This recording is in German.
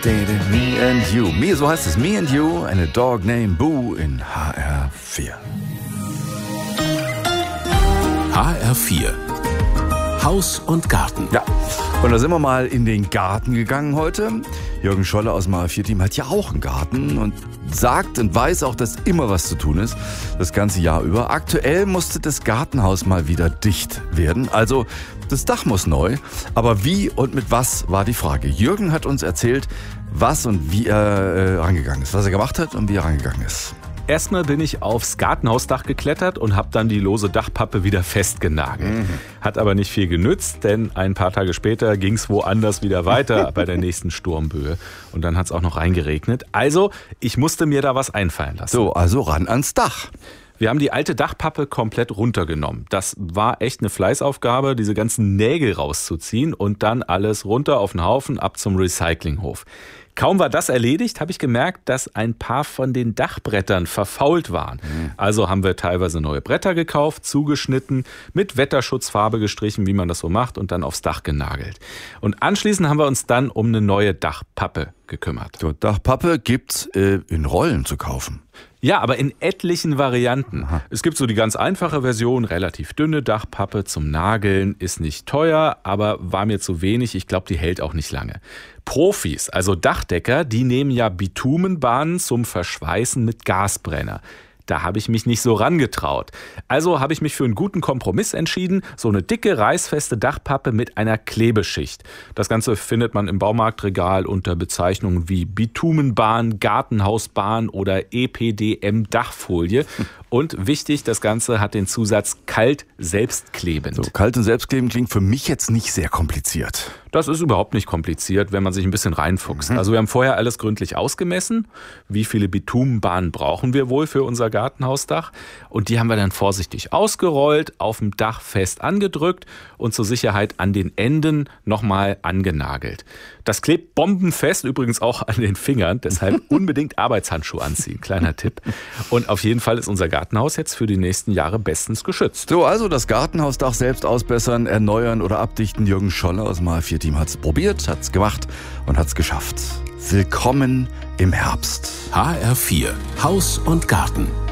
Me and You. So heißt es. Me and You, eine Dog named Boo in HR4. HR4. Haus und Garten. Ja, und da sind wir mal in den Garten gegangen heute. Jürgen Scholle aus dem HR4-Team hat ja auch einen Garten und sagt und weiß auch, dass immer was zu tun ist, das ganze Jahr über. Aktuell musste das Gartenhaus mal wieder dicht werden, also das Dach muss neu. Aber wie und mit was war die Frage. Jürgen hat uns erzählt, was und wie er rangegangen ist, was er gemacht hat und wie er rangegangen ist. Erstmal bin ich aufs Gartenhausdach geklettert und habe dann die lose Dachpappe wieder festgenagelt. Hat aber nicht viel genützt, denn ein paar Tage später ging es woanders wieder weiter bei der nächsten Sturmböe. Und dann hat es auch noch reingeregnet. Also, ich musste mir da was einfallen lassen. So, also ran ans Dach. Wir haben die alte Dachpappe komplett runtergenommen. Das war echt eine Fleißaufgabe, diese ganzen Nägel rauszuziehen und dann alles runter auf den Haufen, ab zum Recyclinghof. Kaum war das erledigt, habe ich gemerkt, dass ein paar von den Dachbrettern verfault waren. Also haben wir teilweise neue Bretter gekauft, zugeschnitten, mit Wetterschutzfarbe gestrichen, wie man das so macht, und dann aufs Dach genagelt. Und anschließend haben wir uns dann um eine neue Dachpappe gekümmert. So, Dachpappe gibt's in Rollen zu kaufen. Ja, aber in etlichen Varianten. Aha. Es gibt so die ganz einfache Version, relativ dünne Dachpappe zum Nageln, ist nicht teuer, aber war mir zu wenig. Ich glaube, die hält auch nicht lange. Profis, also Dachdecker, die nehmen ja Bitumenbahnen zum Verschweißen mit Gasbrenner. Da habe ich mich nicht so rangetraut. Also habe ich mich für einen guten Kompromiss entschieden, so eine dicke, reißfeste Dachpappe mit einer Klebeschicht. Das Ganze findet man im Baumarktregal unter Bezeichnungen wie Bitumenbahn, Gartenhausbahn oder EPDM-Dachfolie. Und wichtig, das Ganze hat den Zusatz kalt selbstklebend. So, kalt und selbstklebend klingt für mich jetzt nicht sehr kompliziert. Das ist überhaupt nicht kompliziert, wenn man sich ein bisschen reinfuchst. Also wir haben vorher alles gründlich ausgemessen. Wie viele Bitumenbahnen brauchen wir wohl für unser Gartenhausdach? Und die haben wir dann vorsichtig ausgerollt, auf dem Dach fest angedrückt und zur Sicherheit an den Enden nochmal angenagelt. Das klebt bombenfest, übrigens auch an den Fingern. Deshalb unbedingt Arbeitshandschuhe anziehen. Kleiner Tipp. Und auf jeden Fall ist unser Gartenhaus jetzt für die nächsten Jahre bestens geschützt. So, also das Gartenhausdach selbst ausbessern, erneuern oder abdichten. Jürgen Scholle aus dem HR4-Team hat es probiert, hat es gemacht und hat es geschafft. Willkommen im Herbst. HR4. Haus und Garten.